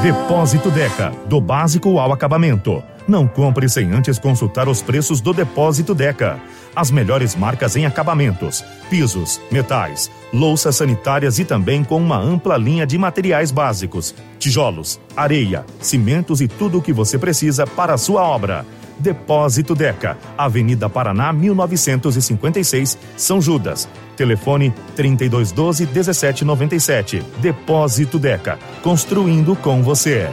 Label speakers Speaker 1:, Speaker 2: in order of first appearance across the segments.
Speaker 1: Depósito Deca, do básico ao acabamento. Não compre sem antes consultar os preços do Depósito Deca. As melhores marcas em acabamentos, pisos, metais, louças sanitárias e também com uma ampla linha de materiais básicos, tijolos, areia, cimentos e tudo o que você precisa para a sua obra. Depósito Deca, Avenida Paraná 1956, São Judas. Telefone 3212-1797. Depósito Deca, construindo com você.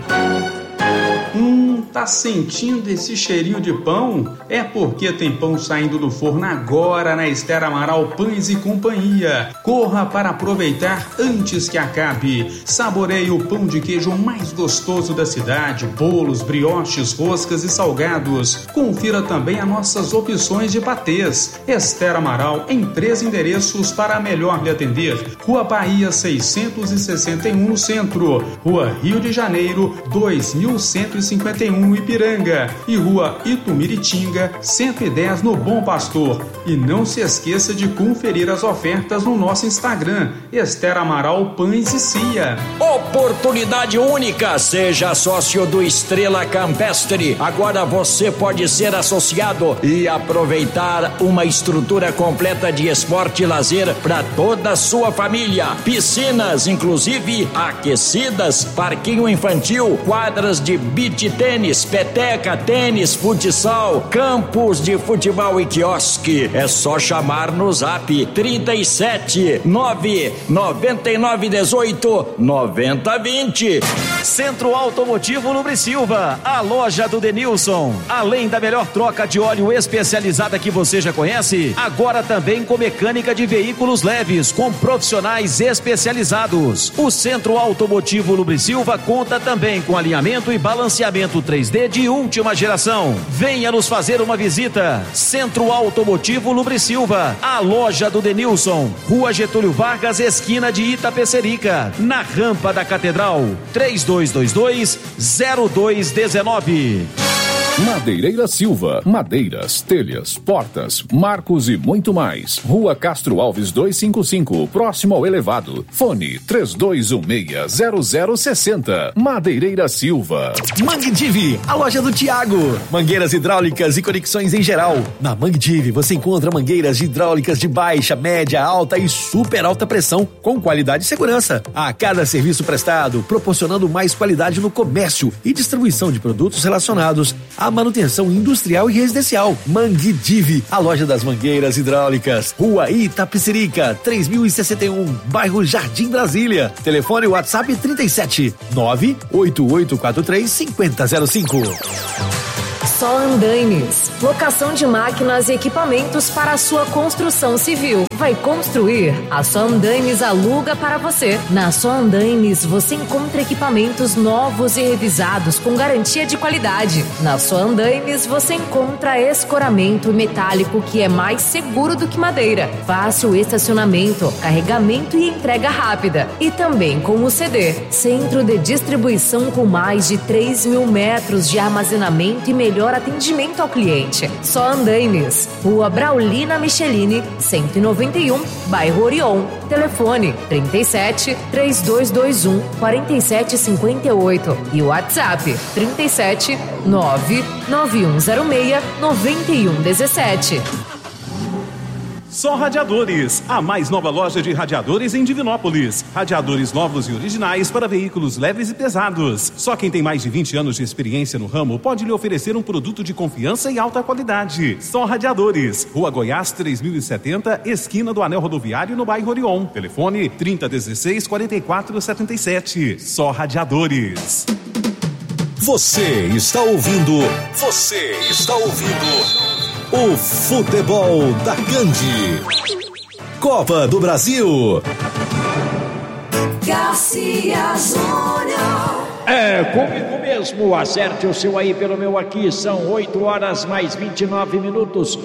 Speaker 2: Tá sentindo esse cheirinho de pão? É porque tem pão saindo do forno agora na Esther Amaral Pães e Companhia. Corra para aproveitar antes que acabe. Saboreie o pão de queijo mais gostoso da cidade, bolos, brioches, roscas e salgados. Confira também as nossas opções de patês. Esther Amaral em 3 endereços para melhor lhe atender. Rua Bahia 661 no centro, Rua Rio de Janeiro 2151 no Ipiranga e Rua Itumiritinga 110 no Bom Pastor. E não se esqueça de conferir as ofertas no nosso Instagram, Esther Amaral Pães e Cia.
Speaker 3: Oportunidade única, seja sócio do Estrela Campestre. Agora você pode ser associado e aproveitar uma estrutura completa de esporte e lazer para toda a sua família. Piscinas, inclusive aquecidas, parquinho infantil, quadras de beach tênis, peteca, tênis, futsal, campos de futebol e quiosque. É só chamar no zap 37 999 18 90 20.
Speaker 4: Centro Automotivo Lubrisilva, a loja do Denilson. Além da melhor troca de óleo especializada que você já conhece, agora também com mecânica de veículos leves, com profissionais especializados. O Centro Automotivo Lubrisilva conta também com alinhamento e balanceamento 3D de última geração. Venha nos fazer uma visita. Centro Automotivo Lubrisilva, a loja do Denilson, Rua Getúlio Vargas, esquina de Itapecerica, na rampa da Catedral. 3222-0219.
Speaker 5: Madeireira Silva, madeiras, telhas, portas, marcos e muito mais. Rua Castro Alves 255, próximo ao elevado. Fone 3216-0060. Madeireira Silva.
Speaker 6: Mangue Divi, a loja do Tiago. Mangueiras hidráulicas e conexões em geral. Na Mangue Divi você encontra mangueiras hidráulicas de baixa, média, alta e super alta pressão, com qualidade e segurança. A cada serviço prestado, proporcionando mais qualidade no comércio e distribuição de produtos relacionados a manutenção industrial e residencial. Mangue Divi, a loja das mangueiras hidráulicas. Rua Itapecerica, 3061, bairro Jardim Brasília. Telefone WhatsApp 37 98843 5005.
Speaker 7: Só Andaimes, locação de máquinas e equipamentos para a sua construção civil. Vai construir? A Só Andaimes aluga para você. Na Só Andaimes você encontra equipamentos novos e revisados com garantia de qualidade. Na Só Andaimes você encontra escoramento metálico que é mais seguro do que madeira, fácil estacionamento, carregamento e entrega rápida. E também com o CD, centro de distribuição com mais de 3.000 metros de armazenamento e melhor atendimento ao cliente. Só Andaimes, Rua Braulina Michelini, 191, bairro Orion. Telefone 37 3221 4758 e o WhatsApp 37 99106 9117.
Speaker 8: Só Radiadores, a mais nova loja de radiadores em Divinópolis. Radiadores novos e originais para veículos leves e pesados. Só quem tem mais de 20 anos de experiência no ramo pode lhe oferecer um produto de confiança e alta qualidade. Só Radiadores, Rua Goiás 3070, esquina do Anel Rodoviário, no bairro Orion. Telefone 3016-4477. Só Radiadores.
Speaker 9: Você está ouvindo o futebol da Gandhi. Copa do Brasil.
Speaker 10: Garcia Júnior.
Speaker 3: É comigo mesmo, acerte o seu aí pelo meu aqui, são 8 horas mais 29 minutos,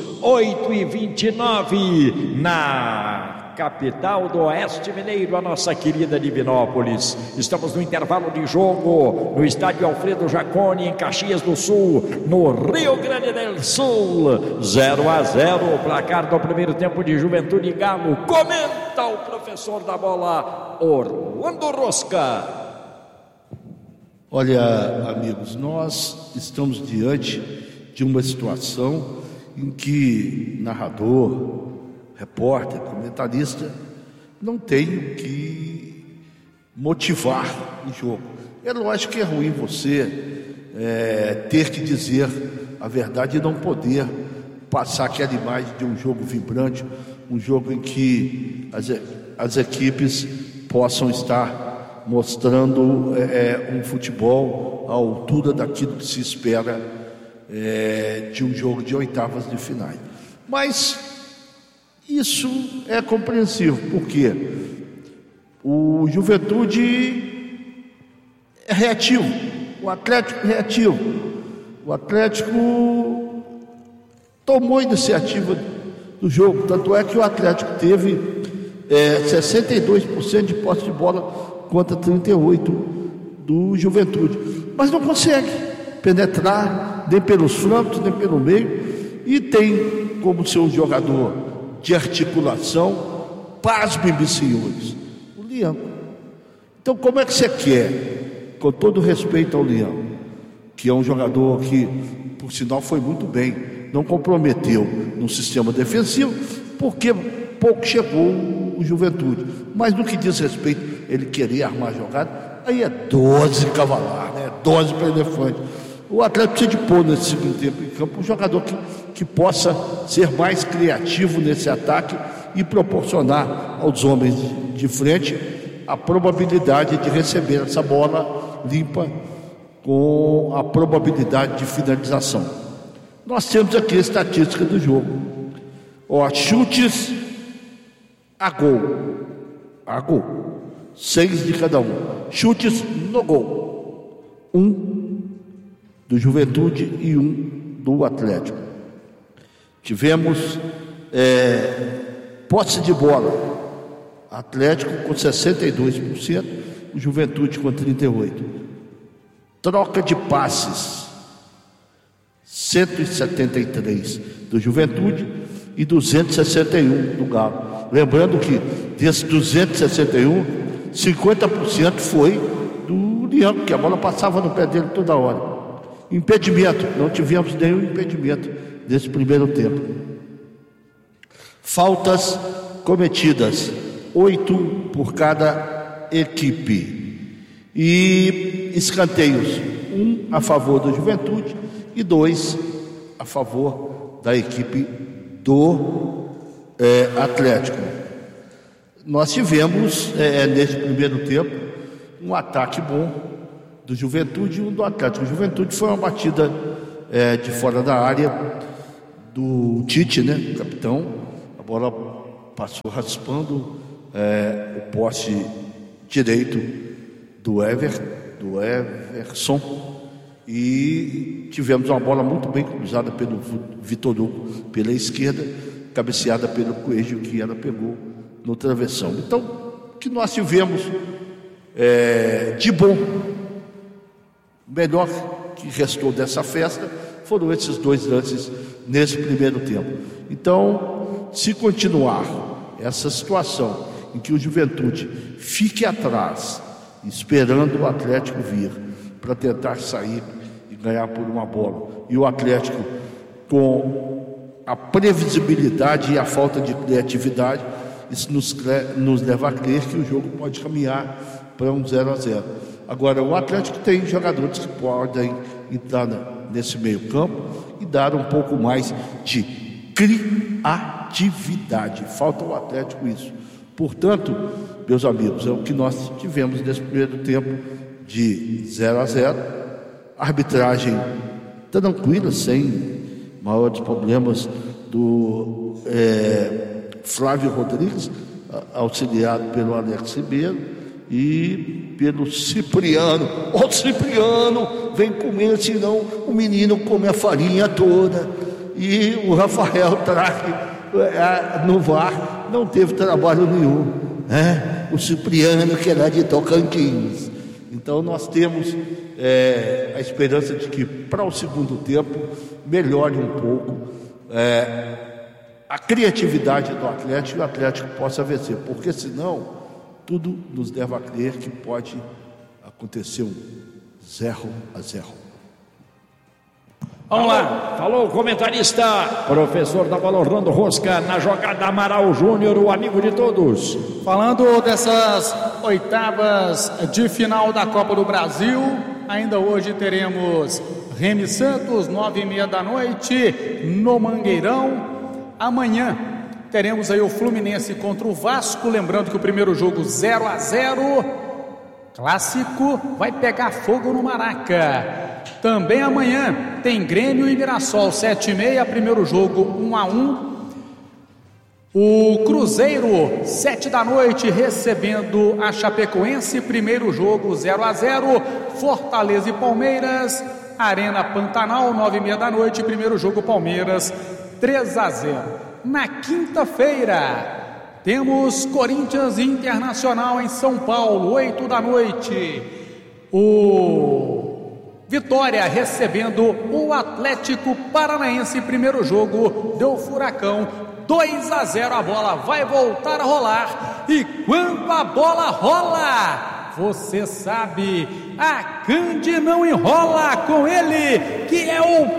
Speaker 3: 8h29, na capital do Oeste Mineiro, a nossa querida Divinópolis. Estamos no intervalo de jogo, no estádio Alfredo Jaconi, em Caxias do Sul, no Rio Grande do Sul, 0-0, o placar do primeiro tempo de Juventude e Galo. Comenta o professor da bola, Orlando Rosca.
Speaker 11: Olha, amigos, nós estamos diante de uma situação em que narrador, repórter, comentarista não tem o que motivar o jogo. É lógico que é ruim você ter que dizer a verdade e não poder passar aquela imagem de um jogo vibrante, um jogo em que as equipes possam estar mostrando um futebol à altura daquilo que se espera de um jogo de oitavas de finais. Mas isso é compreensível, porque o Juventude é reativo, o Atlético é reativo. O Atlético tomou a iniciativa do jogo, tanto é que o Atlético teve 62% de posse de bola contra 38% do Juventude, mas não consegue penetrar nem pelos flancos, nem pelo meio, e tem como seu jogador de articulação, pasmem-me, senhores, o Leão. Então como é que você quer, com todo respeito ao Leão, que é um jogador que, por sinal, foi muito bem, não comprometeu no sistema defensivo, porque pouco chegou o Juventude, mas no que diz respeito ele querer armar jogada, aí é dose cavalar, né? Dose para elefante. O Atlético precisa de pôr nesse segundo tempo em campo um jogador que possa ser mais criativo nesse ataque e proporcionar aos homens de frente a probabilidade de receber essa bola limpa com a probabilidade de finalização. Nós temos aqui a estatística do jogo. Chutes a gol, 6 de cada um. Chutes no gol, 1 do Juventude e 1 do Atlético. Tivemos posse de bola, Atlético com 62%, o Juventude com 38%. Troca de passes, 173 do Juventude e 261 do Galo. Lembrando que desses 261, 50% foi do Leão, que a bola passava no pé dele toda hora. Impedimento, não tivemos nenhum impedimento nesse primeiro tempo. Faltas cometidas, 8 por cada equipe. E escanteios, 1 a favor do Juventude e 2 a favor da equipe do Atlético. Nós tivemos, nesse primeiro tempo, um ataque bom do Juventude e um do Atlético. O Juventude foi uma batida de fora da área do Tite, né, o capitão. A bola passou raspando o poste direito do Everson, e tivemos uma bola muito bem cruzada pelo Vitor Hugo pela esquerda, cabeceada pelo Coelho, que ela pegou no travessão. Então, o que nós tivemos de bom, melhor que restou dessa festa, foram esses 2 lances nesse primeiro tempo. Então, se continuar essa situação em que o Juventude fique atrás, esperando o Atlético vir para tentar sair e ganhar por uma bola, e o Atlético com a previsibilidade e a falta de criatividade, isso nos leva a crer que o jogo pode caminhar para um 0-0. Agora, o Atlético tem jogadores que podem entrar nesse meio campo e dar um pouco mais de criatividade. Falta ao Atlético isso. Portanto, meus amigos, é o que nós tivemos nesse primeiro tempo de 0-0. Arbitragem tranquila, sem maiores problemas do Flávio Rodrigues, auxiliado pelo Alex Ribeiro e pelo Cipriano. O Cipriano vem comer, senão o menino come a farinha toda. E o Rafael Traque no VAR não teve trabalho nenhum, né? O Cipriano, que era de Tocantins. Então nós temos a esperança de que para o segundo tempo melhore um pouco a criatividade do Atlético e o Atlético possa vencer, porque senão tudo nos leva a crer que pode acontecer um 0-0.
Speaker 3: Vamos lá. Falou o comentarista, professor da bola Orlando Rosca, na jogada Amaral Júnior, o amigo de todos.
Speaker 2: Falando dessas oitavas de final da Copa do Brasil, ainda hoje teremos Remy Santos, 9h30 da noite, no Mangueirão. Amanhã teremos aí o Fluminense contra o Vasco, lembrando que o primeiro jogo 0-0, clássico, vai pegar fogo no Maraca. Também amanhã tem Grêmio e Mirassol, 7h30, primeiro jogo 1-1. O Cruzeiro, 7 da noite, recebendo a Chapecoense, primeiro jogo 0-0. Fortaleza e Palmeiras, Arena Pantanal, 9h30 da noite, primeiro jogo Palmeiras, 3-0. Na quinta-feira, temos Corinthians e Internacional em São Paulo, 8 da noite. O Vitória recebendo o Atlético Paranaense, primeiro jogo do Furacão, 2-0. A bola vai voltar a rolar, e quando a bola rola, você sabe, a Candi não enrola, com ele, que é o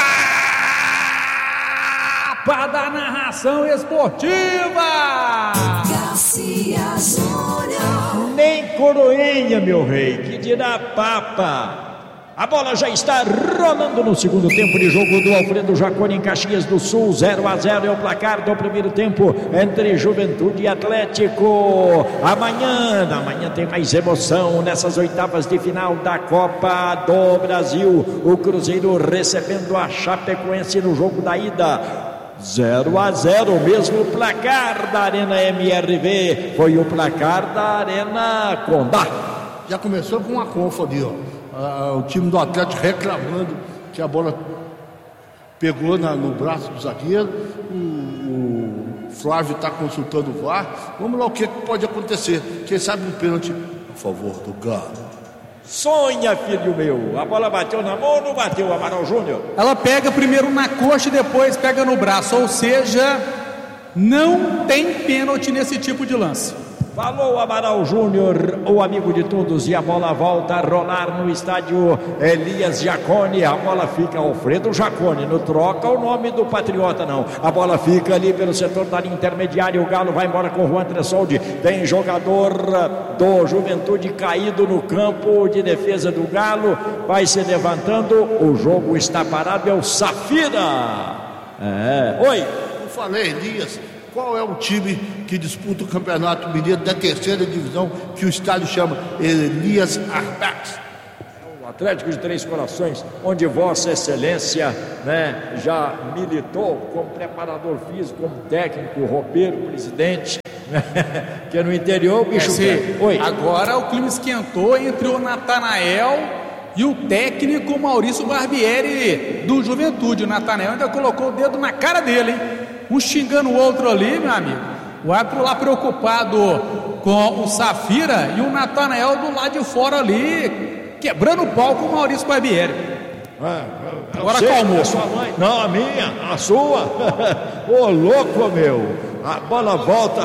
Speaker 2: Papa da narração esportiva,
Speaker 10: Garcia Júnior.
Speaker 3: Nem coroinha, meu rei, que dirá Papa. A bola já está rolando no segundo tempo de jogo do Alfredo Jaconi em Caxias do Sul. 0-0 é o placar do primeiro tempo entre Juventude e Atlético. Amanhã tem mais emoção nessas oitavas de final da Copa do Brasil. O Cruzeiro recebendo a Chapecoense no jogo da ida. 0-0, mesmo placar da Arena MRV. Foi o placar da Arena Condá.
Speaker 11: Já começou com uma confa ali, ó. O time do Atlético reclamando que a bola pegou no braço do zagueiro. O Flávio está consultando o VAR. Vamos lá, o que pode acontecer? Quem sabe um pênalti a favor do Galo.
Speaker 3: Sonha, filho meu. A bola bateu na mão ou não bateu, Amaral Júnior?
Speaker 2: Ela pega primeiro na coxa e depois pega no braço, ou seja, não tem pênalti nesse tipo de lance.
Speaker 3: Falou Amaral Júnior, o amigo de todos, e a bola volta a rolar no estádio Elias Jaconi. A bola fica Alfredo Jaconi, não troca o nome do patriota não. A bola fica ali pelo setor da linha intermediária. O Galo vai embora com o Juan Tressoldi. Tem jogador do Juventude caído no campo de defesa do Galo, vai se levantando. O jogo está parado, é o Safira. Oi.
Speaker 11: Eu falei, Elias, qual é o time que disputa o Campeonato Mineiro da terceira divisão, que o estádio chama Elias Arbex?
Speaker 3: O Atlético de Três Corações, onde Vossa Excelência, já militou como preparador físico, como técnico, roupeiro, presidente, que no interior o bicho
Speaker 2: Oi. Agora o clima esquentou entre o Natanael e o técnico Maurício Barbieri do Juventude. O Natanael ainda colocou o dedo na cara dele, hein? Um xingando o outro ali, meu amigo. O árbitro lá preocupado com o Safira e o Natanael do lado de fora ali, quebrando o pau com o Maurício Barbieri.
Speaker 3: Agora calmou. Sua mãe? Não, a minha, a sua. Ô, louco, meu. A bola volta.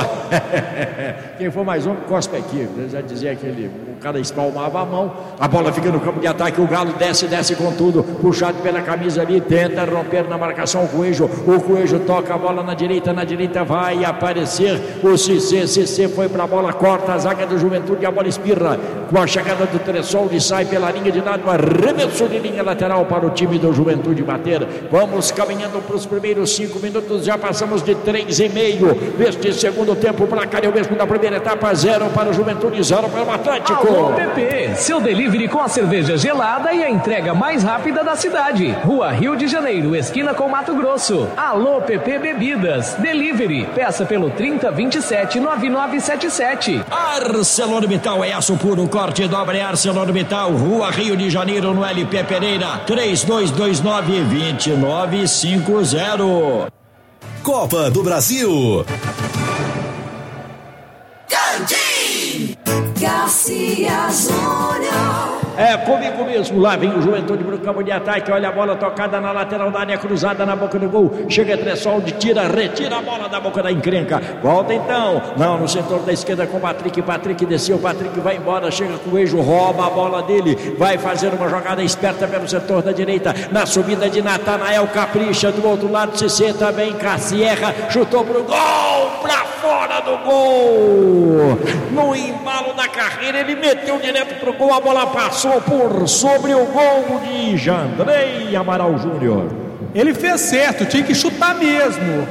Speaker 3: Quem for mais um, cospe aqui. Eu já dizia que o cara espalmava a mão. A bola fica no campo de ataque. O Galo desce com tudo. Puxado pela camisa ali. Tenta romper na marcação o Coelho. O Coelho toca a bola na direita. Na direita vai aparecer o Cissé. Cissé foi pra bola. Corta a zaga do Juventude. A bola espirra. Com a chegada do Tressoldi. Sai pela linha de lado. Arremesso de linha lateral para o time do Juventude bater. Vamos caminhando para os primeiros 5 minutos. Já passamos de 3,5 neste segundo tempo. Para cá é o mesmo da primeira etapa. 0 para o Juventude, 0 para o Atlético.
Speaker 12: Alô PP, seu delivery com a cerveja gelada e a entrega mais rápida da cidade. Rua Rio de Janeiro, esquina com Mato Grosso. Alô PP Bebidas, delivery, peça pelo 3027-9977.
Speaker 3: ArcelorMittal é aço puro, corte dobra é ArcelorMittal. Rua Rio de Janeiro, no LP Pereira, 3229-2950.
Speaker 9: Copa do Brasil.
Speaker 10: Garcia Júnior.
Speaker 3: É comigo mesmo. Lá vem o Juventude pro campo de ataque. Olha a bola tocada na lateral da área, cruzada na boca do gol. Chega Tressoldi, retira a bola da boca da encrenca. Volta então. Não, no setor da esquerda com o Patrick. Patrick desceu, Patrick vai embora. Chega com o Coelho, rouba a bola dele. Vai fazer uma jogada esperta pelo setor da direita. Na subida de Natanael, capricha. Do outro lado, Cissé também. Cassierra chutou pro gol. Pra fora do gol. No embalo da carreira, ele meteu direto pro gol. A bola passou por sobre o gol de Jandrei Amaral Júnior.
Speaker 2: Ele fez certo, tinha que chutar mesmo.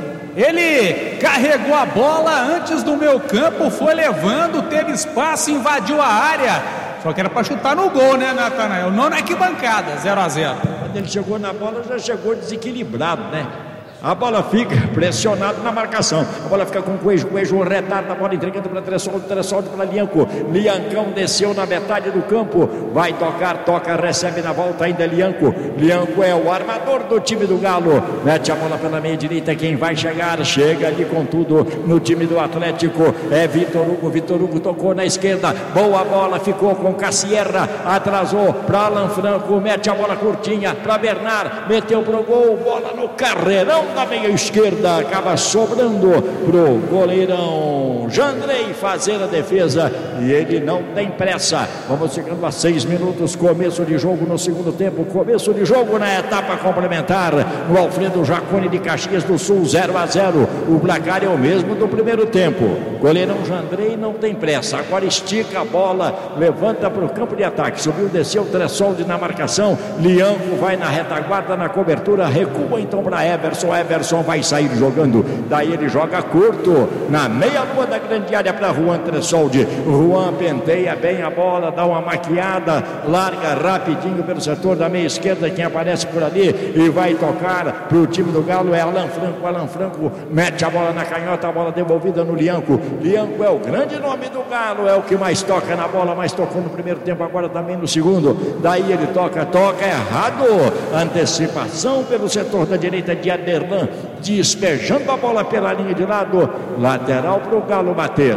Speaker 2: Ele carregou a bola antes do meio campo, foi levando, teve espaço, invadiu a área. Só que era para chutar no gol, né, Natanael? Não na arquibancada, 0-0.
Speaker 3: Quando ele chegou na bola, já chegou desequilibrado, né? A bola fica pressionada na marcação. A bola fica com o Coelho retarda a bola, entregando para Tressoldi para Lianco. Liancão desceu na metade do campo. Vai tocar, toca, recebe na volta ainda Lianco. Lianco é o armador do time do Galo. Mete a bola pela meia direita. Quem vai chegar, chega ali com tudo no time do Atlético. É Vitor Hugo. Vitor Hugo tocou na esquerda. Boa bola, ficou com Cassierra. Atrasou para Alan Franco. Mete a bola curtinha para Bernard. Meteu pro gol. Bola no carreirão da meia esquerda, acaba sobrando pro goleirão Jandrei fazer a defesa e ele não tem pressa. Vamos chegando a 6 minutos, começo de jogo no segundo tempo, começo de jogo na etapa complementar no Alfredo Jaconi de Caxias do Sul, 0-0. O placar é o mesmo do primeiro tempo. Goleirão Jandrei não tem pressa, agora estica a bola, levanta para o campo de ataque, subiu, desceu, Tressoldi na marcação, Lianco vai na retaguarda, na cobertura, recua então para Everson vai sair jogando, daí ele joga curto, na meia-lua da grande área para Juan Tressoldi. Juan penteia bem a bola, dá uma maquiada, larga rapidinho pelo setor da meia esquerda, quem aparece por ali e vai tocar para o time do Galo é Alan Franco mete a bola na canhota, a bola devolvida no Lianco. Lianco é o grande nome do Galo, é o que mais toca na bola, mais tocou no primeiro tempo, agora também no segundo, daí ele toca errado, antecipação pelo setor da direita de Aderlan, despejando a bola pela linha de lado, lateral para o Galo bater.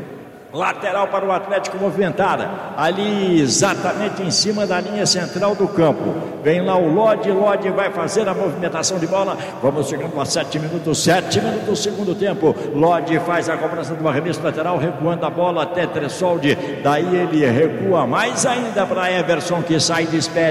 Speaker 3: Lateral para o Atlético movimentar, ali exatamente em cima da linha central do campo. Vem lá o Lodi vai fazer a movimentação de bola. Vamos chegando a 7 minutos, segundo tempo. Lodi faz a cobrança do arremesso lateral, recuando a bola até Tressoldi. Daí ele recua mais ainda para Everson, que sai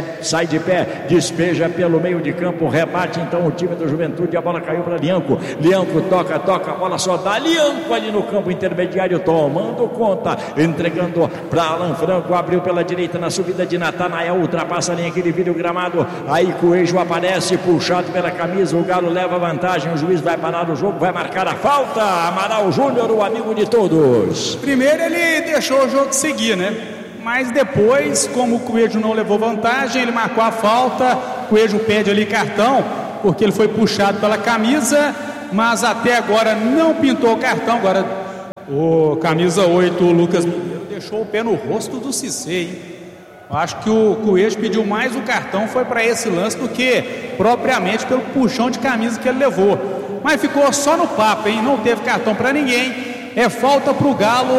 Speaker 3: de pé, despeja pelo meio de campo, rebate então o time do Juventude. A bola caiu para Lianco. Lianco toca, a bola só dá Lianco ali no campo intermediário, tomando conta, entregando para Alan Franco, abriu pela direita na subida de Natanael, ultrapassa a linha que divide o gramado, aí Coelho aparece, puxado pela camisa, o Galo leva vantagem, o juiz vai parar o jogo, vai marcar a falta, Amaral Júnior, o amigo de todos.
Speaker 2: Primeiro ele deixou o jogo seguir, né? Mas depois, como o Coelho não levou vantagem, ele marcou a falta, o Coelho pede ali cartão, porque ele foi puxado pela camisa, mas até agora não pintou o cartão. Agora o camisa 8, o Lucas Mineiro, deixou o pé no rosto do Cissé, hein? Acho que o Coelho pediu mais o cartão, foi para esse lance do que propriamente pelo puxão de camisa que ele levou. Mas ficou só no papo, hein? Não teve cartão para ninguém. É falta pro Galo.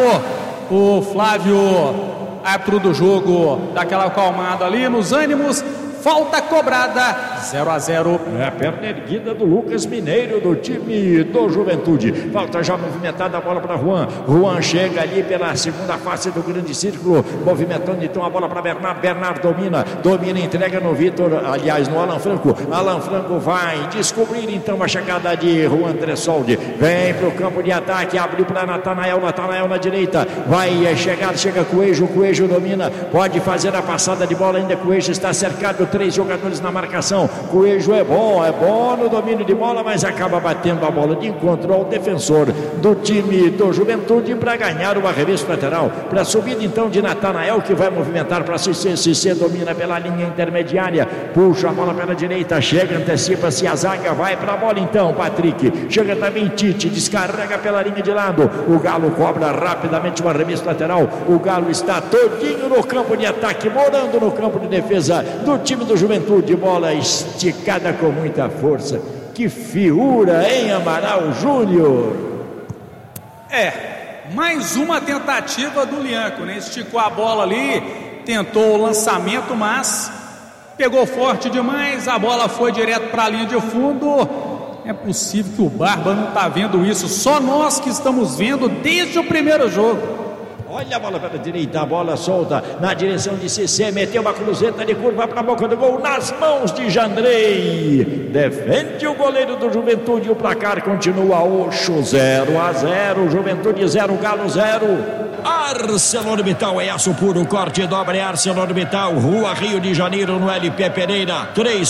Speaker 2: O Flávio, árbitro do jogo, dá aquela acalmada ali nos ânimos. Falta cobrada, 0-0.
Speaker 3: É a perna erguida do Lucas Mineiro, do time do Juventude. Falta já movimentada a bola para Juan. Juan chega ali pela segunda face do grande círculo, movimentando então a bola para Bernard. Bernard domina, entrega no Vitor, aliás, no Alan Franco. Alan Franco vai descobrir então a chegada de Juan Tressoldi. Vem para o campo de ataque, abriu para Natanael na direita. Vai chegar, chega Coelho domina, pode fazer a passada de bola ainda. Coelho está cercado, 3 jogadores na marcação. Coelho é bom no domínio de bola, mas acaba batendo a bola de encontro ao defensor do time do Juventude para ganhar o arremesso lateral. Para a subida então de Natanael, que vai movimentar para Cissé, domina pela linha intermediária, puxa a bola pela direita, chega, antecipa-se a zaga, vai para a bola então, Patrick, chega também Tite, descarrega pela linha de lado, o Galo cobra rapidamente o arremesso lateral, o Galo está todinho no campo de ataque, morando no campo de defesa do time do Juventude, bola esticada com muita força. Que figura, hein, Amaral Júnior?
Speaker 2: Mais uma tentativa do Lianco, né? Esticou a bola ali, tentou o lançamento, mas pegou forte demais, a bola foi direto para a linha de fundo. É possível que o Barba não está vendo isso, só nós que estamos vendo desde o primeiro jogo.
Speaker 3: Olha a bola para a direita, a bola solta na direção de CC, meteu uma cruzeta de curva para a boca do gol, nas mãos de Jandrei. Defende o goleiro do Juventude, o placar continua Oxo 0-0, Juventude 0, Galo 0. ArcelorMittal é aço puro, corte e dobra é ArcelorMittal, Rua Rio de Janeiro, no LP Pereira,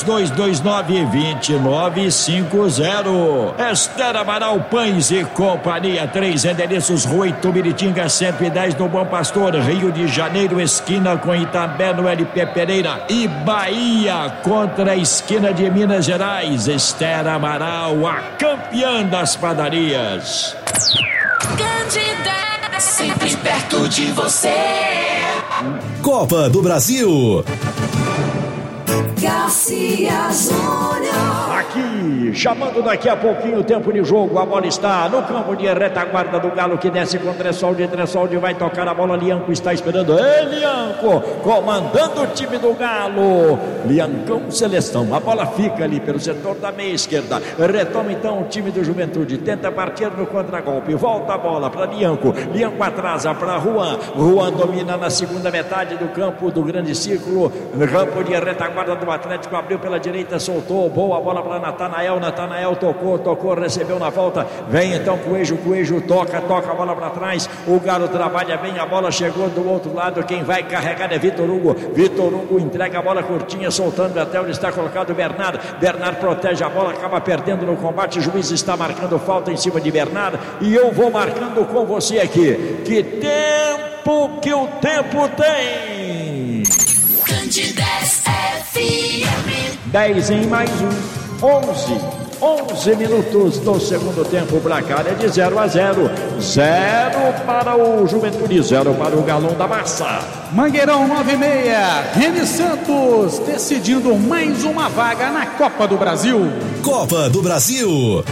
Speaker 3: 3229-2950. Esther Amaral Pães e Companhia, 3 endereços, Rua Itumiritinga 110, no Bom Pastor, Rio de Janeiro, esquina com Itambé, no LP Pereira, e Bahia contra a esquina de Minas Gerais. Esther Amaral, a campeã das padarias.
Speaker 10: Candidata, sempre perto de você.
Speaker 9: Copa do Brasil.
Speaker 10: Garcia Júnior.
Speaker 3: Aqui, chamando daqui a pouquinho o tempo de jogo, a bola está no campo de retaguarda do Galo, que desce com Tressoldi vai tocar a bola, Lianco está esperando, Lianco, comandando o time do Galo, Liancão Seleção, a bola fica ali pelo setor da meia esquerda, retoma então o time do Juventude, tenta partir no contragolpe, volta a bola para Lianco atrasa para Juan domina na segunda metade do campo do grande círculo, no campo de retaguarda do Atlético, abriu pela direita, soltou, boa bola para Natanael tocou, recebeu na volta, vem então Coelho toca a bola para trás, o Galo trabalha bem, a bola chegou do outro lado, quem vai carregar é Vitor Hugo entrega a bola curtinha, soltando até onde está colocado Bernard protege a bola, acaba perdendo no combate, o juiz está marcando falta em cima de Bernard, e eu vou marcando com você aqui, que tempo que o tempo tem. 10 em mais 11 minutos do segundo tempo, o placar é de 0-0, 0 para o Juventude, 0 para o Galão da Massa.
Speaker 2: Mangueirão 9-6, Reni Santos decidindo mais uma vaga na Copa do Brasil.
Speaker 9: Copa do Brasil.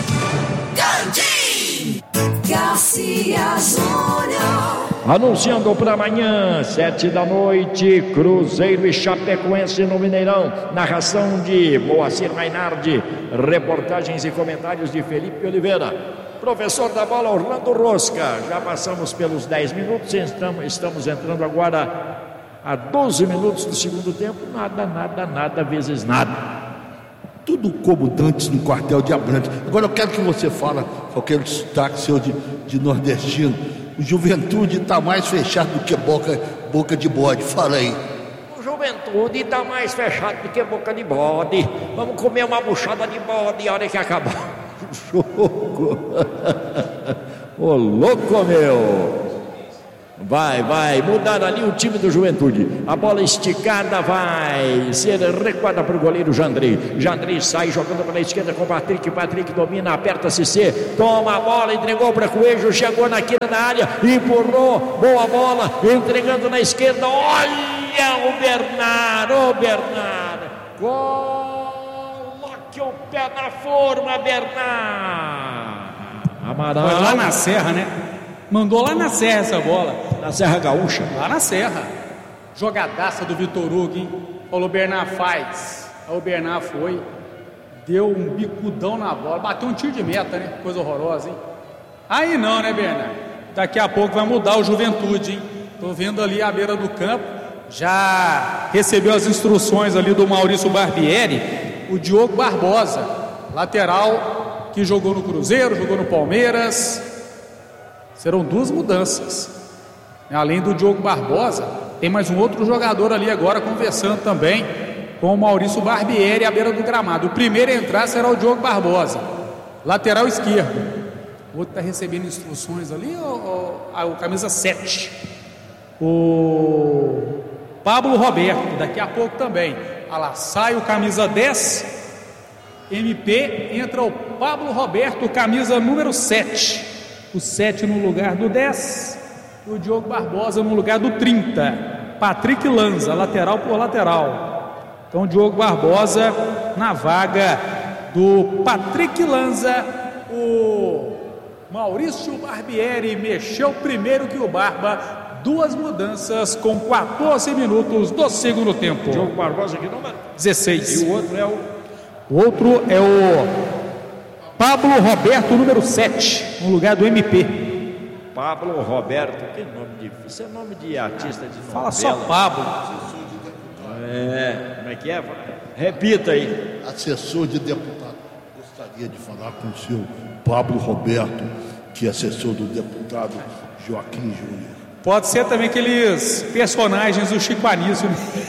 Speaker 10: Garcia Júnior.
Speaker 3: Anunciando para amanhã, 7 da noite, Cruzeiro e Chapecoense no Mineirão. Narração de Moacir Mainardi, reportagens e comentários de Felipe Oliveira. Professor da bola, Orlando Rosca. Já passamos pelos 10 minutos, estamos entrando agora a 12 minutos do segundo tempo. Nada vezes nada.
Speaker 11: Tudo como dantes no quartel de Abrantes. Agora eu quero que você fale qualquer destaque seu de nordestino. O Juventude está mais fechado do que boca de bode. Fala aí.
Speaker 3: O Juventude está mais fechado do que boca de bode. Vamos comer uma buchada de bode a hora que acabar o jogo. Ô louco, meu. Vai mudar ali o time do Juventude. A bola esticada vai ser recuada para o goleiro Jandrei sai jogando pela esquerda com Patrick domina, aperta CC, toma a bola, entregou para Coelho, chegou na quina da área, empurrou, boa bola, entregando na esquerda, olha o Bernard, coloque o pé na forma, Bernard. Amaral.
Speaker 2: Foi lá na Serra, né? Mandou lá na Serra essa bola.
Speaker 3: Na Serra Gaúcha.
Speaker 2: Lá na Serra. Jogadaça do Vitor Hugo, hein? Falou, Bernard faz. Aí o Bernard foi, deu um bicudão na bola, bateu um tiro de meta, né? Coisa horrorosa, hein? Aí não, né, Bernard? Daqui a pouco vai mudar o Juventude, hein? Tô vendo ali à beira do campo, já recebeu as instruções ali do Maurício Barbieri, o Diogo Barbosa, lateral que jogou no Cruzeiro, jogou no Palmeiras. Serão 2 mudanças. Além do Diogo Barbosa, tem mais um outro jogador ali agora conversando também com o Maurício Barbieri à beira do gramado. O primeiro a entrar será o Diogo Barbosa, lateral esquerdo. O outro está recebendo instruções ali, o camisa 7. O Pablo Roberto, daqui a pouco também. Olha lá, sai o camisa 10, MP, entra o Pablo Roberto, camisa número 7. O 7 no lugar do 10 e o Diogo Barbosa no lugar do 30. Patrick Lanza, lateral por lateral. Então o Diogo Barbosa na vaga do Patrick Lanza. O Maurício Barbieri mexeu primeiro que o Barba, 2 mudanças com 14 minutos do segundo tempo.
Speaker 3: Diogo Barbosa, que número?
Speaker 2: 16.
Speaker 3: E o outro é o?
Speaker 2: O outro é o Pablo Roberto, número 7, no lugar do MP.
Speaker 3: Pablo Roberto, que nome difícil. Isso é nome de artista de novela.
Speaker 2: Fala só Pablo.
Speaker 3: Como é que é? Repita aí.
Speaker 11: Assessor de deputado. Gostaria de falar com o senhor Pablo Roberto, que é assessor do deputado Joaquim Júnior.
Speaker 2: Pode ser também aqueles personagens do Chico Anísio.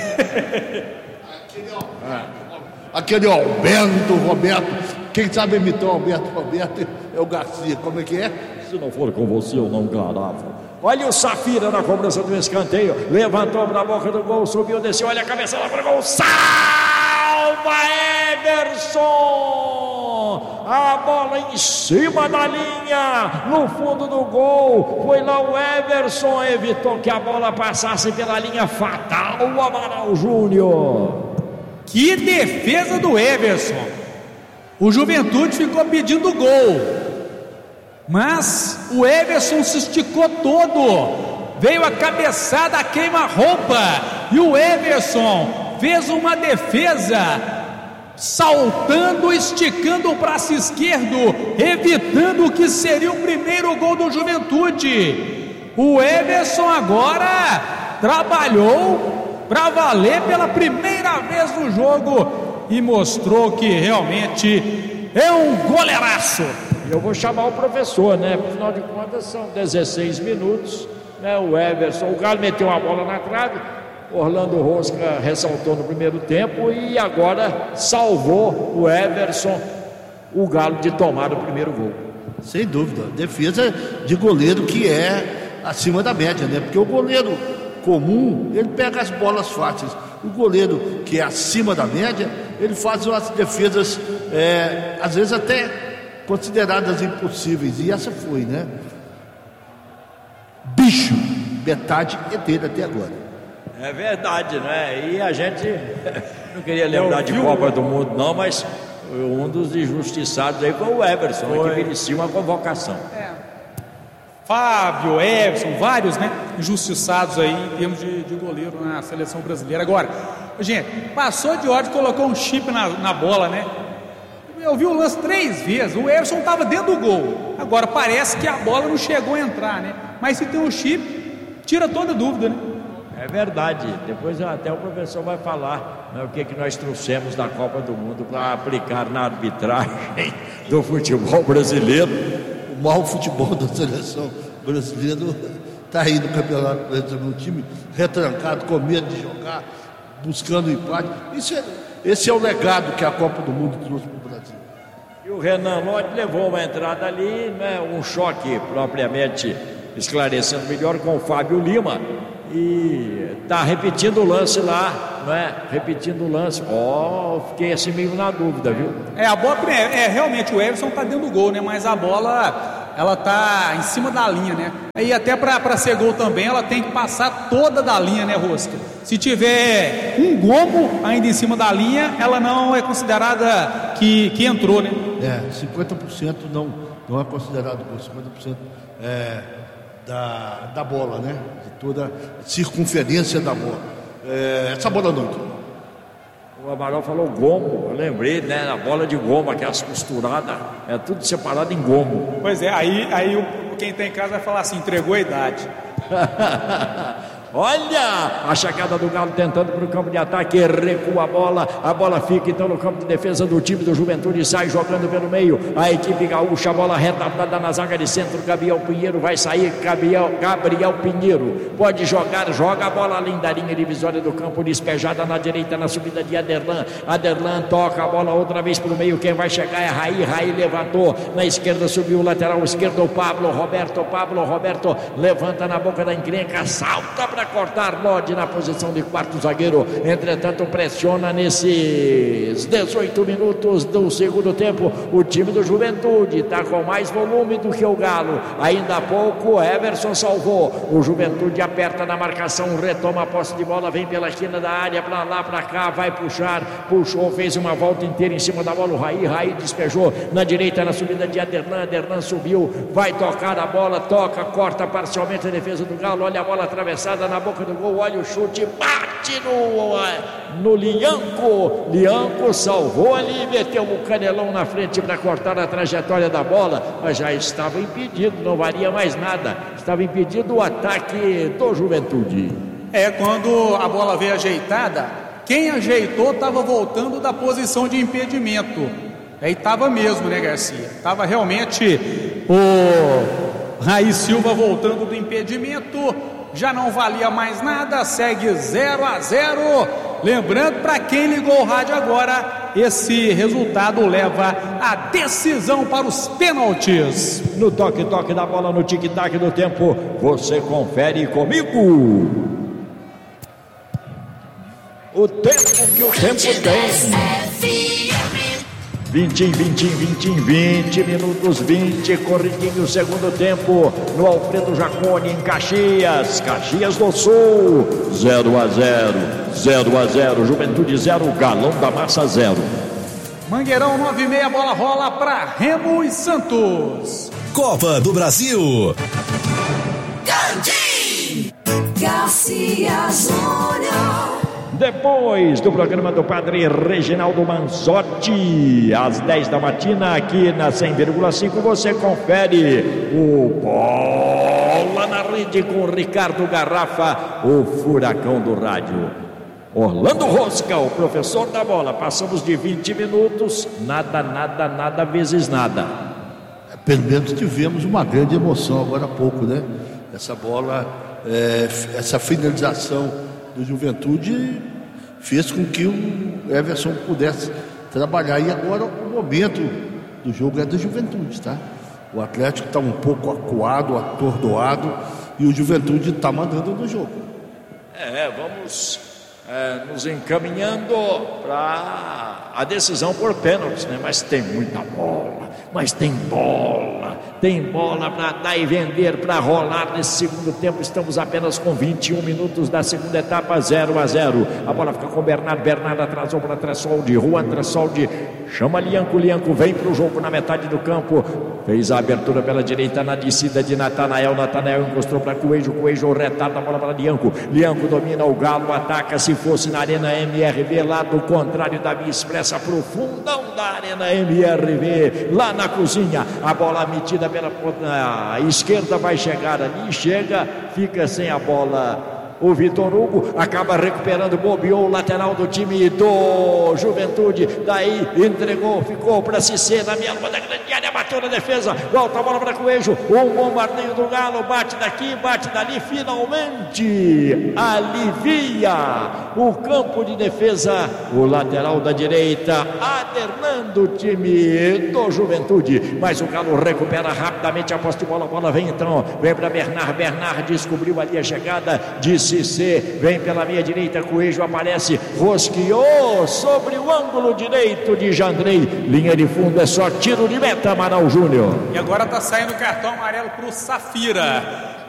Speaker 11: Aquele Alberto Roberto. Quem sabe imitar o Alberto Roberto é o Garcia. Como é que é?
Speaker 3: Se não for com você, eu não garavo. Olha o Safira na cobrança do escanteio. Levantou na boca do gol, subiu, desceu. Olha a cabeça lá para o gol. Salva Everson! A bola em cima da linha, no fundo do gol. Foi lá o Everson, evitou que a bola passasse pela linha fatal. O Amaral Júnior.
Speaker 2: Que defesa do Everson! O Juventude ficou pedindo gol, mas o Everson se esticou todo, veio a cabeçada, queima-roupa, e o Everson fez uma defesa, saltando, esticando o braço esquerdo, evitando o que seria o primeiro gol do Juventude. O Everson agora trabalhou para valer pela primeira vez no jogo e mostrou que realmente é um goleiraço.
Speaker 3: Eu vou chamar o professor, né? Afinal de contas são 16 minutos, né? O Everson, o Galo meteu a bola na trave, Orlando Rosca ressaltou no primeiro tempo e agora salvou o Everson, o Galo, de tomar o primeiro gol.
Speaker 11: Sem dúvida, defesa de goleiro que é acima da média, né? Porque o goleiro comum, ele pega as bolas fáceis. O goleiro que é acima da média, ele faz umas defesas, às vezes até consideradas impossíveis, e essa foi, né? Bicho, metade é dele até agora.
Speaker 3: É verdade, né? E a gente não queria lembrar de Copa do Mundo não, mas um dos injustiçados aí foi o Everson, que merecia uma convocação.
Speaker 2: Fábio, Everson, vários, né, injustiçados aí em termos de goleiro na seleção brasileira. Agora, gente, passou de hora e colocou um chip na bola, né? Eu vi o lance 3 vezes, o Everson estava dentro do gol. Agora parece que a bola não chegou a entrar, né? Mas se tem um chip, tira toda dúvida, né?
Speaker 3: É verdade, depois até o professor vai falar, né, o que nós trouxemos da Copa do Mundo para aplicar na arbitragem do futebol brasileiro.
Speaker 11: O mau futebol da seleção brasileira está aí no Campeonato Brasileiro, um time retrancado, com medo de jogar, buscando empate. Esse é o legado que a Copa do Mundo trouxe para o Brasil.
Speaker 3: E o Renan Lodge levou uma entrada ali, né, um choque propriamente esclarecendo melhor com o Fábio Lima. E está repetindo o lance lá, não é? Repetindo o lance. Fiquei assim meio na dúvida, viu?
Speaker 2: A bola, realmente o Everson está dentro do gol, né? Mas a bola, ela está em cima da linha, né? Aí até para ser gol também, ela tem que passar toda da linha, né, Rosca? Se tiver um gomo ainda em cima da linha, ela não é considerada que entrou, né?
Speaker 11: 50% não é considerado gol, 50% da bola, né? De toda a circunferência da bola. Essa bola não entrou.
Speaker 3: O Amaral falou gomo, eu lembrei, né? A bola de goma, aquelas costuradas, é tudo separado em gomo.
Speaker 2: Pois é, aí quem tem em casa vai falar assim, entregou a idade.
Speaker 3: Olha a chegada do Galo tentando para o campo de ataque, recua a bola fica então no campo de defesa do time do Juventude, sai jogando pelo meio, a equipe gaúcha, a bola retratada na zaga de centro, Gabriel Pinheiro vai sair, Gabriel Pinheiro pode jogar, joga a bola além da linha divisória do campo, despejada na direita na subida de Aderlan toca a bola outra vez para o meio, quem vai chegar é Raí levantou, na esquerda subiu o lateral esquerdo, Pablo Roberto levanta na boca da encrenca, salta para cortar. Lodi na posição de quarto zagueiro, entretanto pressiona nesses 18 minutos do segundo tempo. O time do Juventude está com mais volume do que o Galo. Ainda há pouco Everson salvou. O Juventude aperta na marcação, retoma a posse de bola, vem pela esquina da área, para lá, para cá, vai puxar, puxou, fez uma volta inteira em cima da bola. O Raí despejou na direita na subida de Aderlan subiu, vai tocar a bola, toca, corta parcialmente a defesa do Galo. Olha a bola atravessada na boca do gol, olha o chute, bate no Lianco salvou ali, meteu o canelão na frente para cortar a trajetória da bola, mas já estava impedido, não valia mais nada, estava impedido o ataque do Juventude.
Speaker 2: Quando a bola veio ajeitada, quem ajeitou estava voltando da posição de impedimento. Aí estava mesmo, né, Garcia? Estava realmente o Raí Silva voltando do impedimento, já não valia mais nada, segue 0-0. Lembrando, para quem ligou o rádio agora, esse resultado leva a decisão para os pênaltis.
Speaker 3: No toque da bola, no tic-tac do tempo, você confere comigo. O tempo que o tempo tem. 20 minutos, 20, corridinho, segundo tempo, no Alfredo Jaconi, em Caxias do Sul, 0-0, Juventude 0, Galão da Massa 0.
Speaker 2: Mangueirão 9:30, a bola rola para Remo e Santos.
Speaker 9: Copa do Brasil.
Speaker 10: Gandim! Garcia Júnior.
Speaker 3: Depois do programa do Padre Reginaldo Manzotti, às 10 da matina, aqui na 100,5, você confere o Bola na Rede com o Ricardo Garrafa, o furacão do rádio. Orlando Rosca, o professor da bola. Passamos de 20 minutos, nada vezes nada.
Speaker 11: Pelo menos tivemos uma grande emoção agora há pouco, né? Essa bola, essa finalização do Juventude fez com que o Everson pudesse trabalhar. E agora o momento do jogo é do Juventude, tá? O Atlético está um pouco acuado, atordoado, e o Juventude está mandando no jogo.
Speaker 3: Vamos nos encaminhando para a decisão por pênaltis, né? Mas tem muita bola, tem bola para dar e vender, para rolar nesse segundo tempo. Estamos apenas com 21 minutos da segunda etapa, 0-0. A bola fica com Bernardo atrasou para Tressoldi, Juan Tressoldi chama Lianco vem para o jogo na metade do campo, fez a abertura pela direita na descida de Natanael encostou para Coelho retarda a bola para Lianco domina, o Galo ataca. Se fosse na Arena MRV, lá do contrário da Via Expressa, pro fundão da Arena MRV, lá na cozinha, a bola metida pela esquerda, vai chegar ali, fica sem a bola. O Vitor Hugo acaba recuperando, bobeou o lateral do time do Juventude, daí entregou, ficou para Cissé na minha da grande área, bateu na defesa, volta a bola para Coelho, um bombardeio do Galo, bate daqui, bate dali, finalmente alivia o campo de defesa, o lateral da direita, Aderlan do time do Juventude, mas o Galo recupera rapidamente a posse de bola, a bola vem então, vem para Bernard descobriu ali a chegada de Cissé, vem pela meia direita, Coelho aparece, rosqueou sobre o ângulo direito de Jandrei, linha de fundo, é só tiro de meta, Amaral Júnior.
Speaker 2: E agora está saindo o cartão amarelo para o Safira.